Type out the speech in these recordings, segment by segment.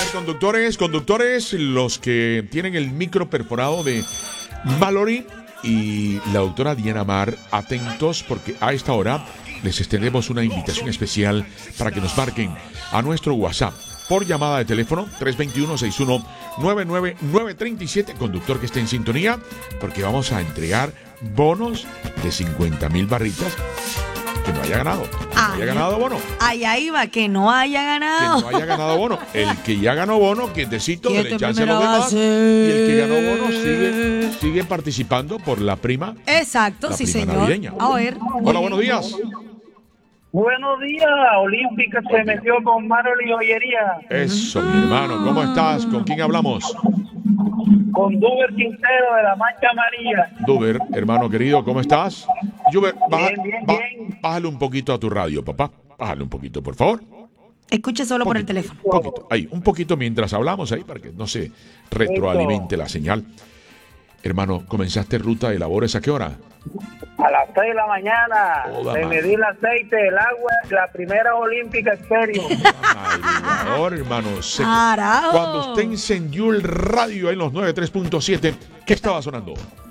Conductores, los que tienen el micro perforado de Mallory y la doctora Diana Mar, atentos porque a esta hora les extendemos una invitación especial para que nos marquen a nuestro WhatsApp por llamada de teléfono 321-6199937, conductor que esté en sintonía, porque vamos a entregar bonos de 50,000 barritas. Que no haya ganado. Haya ganado bono. Allá iba, que no haya ganado. Que no haya ganado bono. El que ya ganó bono, quietecito, dele chance a los demás. Y el que ganó bono sigue participando por la prima. Exacto, la sí, prima señor. Navideña. A ver. Hola, buenos días. Buenos días, Olímpica se metió con Maroli Joyería. Eso, mi hermano, ¿cómo estás? ¿Con quién hablamos? Con Duber Quintero de la Mancha Amarilla. Duber, hermano querido, ¿cómo estás? Duber, Bien. bájale un poquito a tu radio, papá. Bájale un poquito, por favor. Escuche solo por el teléfono. Un poquito, ahí, un poquito mientras hablamos ahí, para que no se retroalimente la señal. Hermano, ¿comenzaste ruta de labores a qué hora? A las 6 de la mañana. Le medí el aceite, el agua, la primera Olímpica estéreo. Ahora, hermano, Carajo. cuando usted encendió el radio en los 93.7, ¿qué estaba sonando?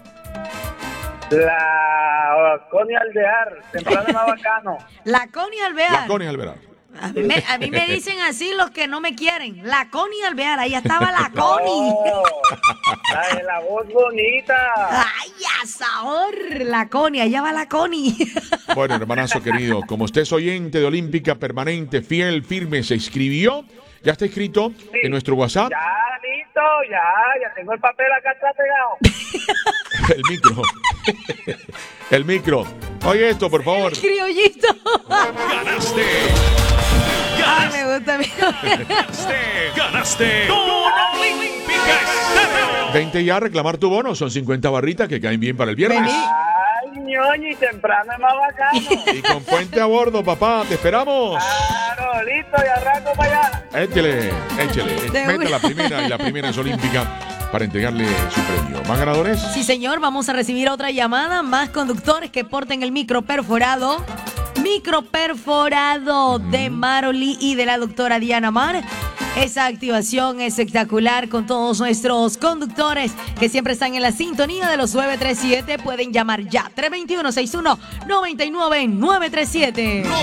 La Connie Alvear, temprano más bacano. La Connie Alvear. La Connie Alvear. A mí me dicen así los que no me quieren. La Connie Alvear, ahí estaba la Connie. La de la voz bonita. ¡Ay, sabor! La Connie, allá va la Connie. Bueno, hermanazo querido, como usted es oyente de Olímpica permanente, fiel, firme, se inscribió. ¿Ya está inscrito en nuestro WhatsApp? Ya, listo, ya tengo el papel acá atrás pegado. El micro. Oye esto, por favor. Criollito. ¡Ganaste! Ay, me gusta. ¡Ganaste! ¡Con Olímpica Estéreo! Vente ya a reclamar tu bono. Son 50 barritas que caen bien para el viernes. Ay, ñoñi, temprano es más bacano. Y con puente a bordo, papá. Te esperamos. Claro, listo, y arranco para allá. Échele. Meta la primera y la primera es olímpica para entregarle su premio. ¿Más ganadores? Sí, señor, vamos a recibir otra llamada. Más conductores que porten el micro perforado. Micro perforado de Maroli y de la doctora Diana Mar. Esa activación espectacular con todos nuestros conductores que siempre están en la sintonía de los 937. Pueden llamar ya. 321-61-99-937.